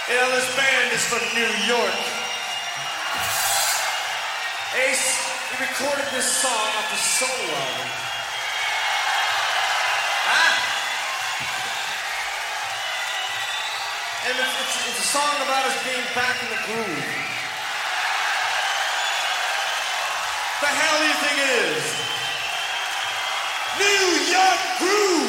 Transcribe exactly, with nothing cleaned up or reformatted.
You know, this band is from New York. Ace, he recorded this song off the solo album. Ah! And it's, it's, it's a song about us being back in the groove. The hell do you think it is? New York Groove!